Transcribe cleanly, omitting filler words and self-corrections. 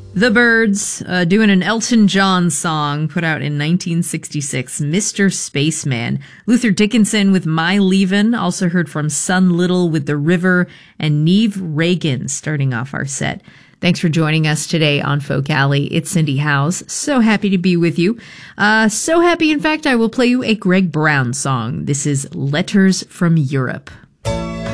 The Byrds, doing an Elton John song put out in 1966, Mr. Spaceman. Luther Dickinson with My Leavin', also heard from Sun Little with The River, and Neve Reagan starting off our set. Thanks for joining us today on Folk Alley. It's Cindy Howes. So happy to be with you. So happy, in fact, I will play you a Greg Brown song. This is Letters from Europe.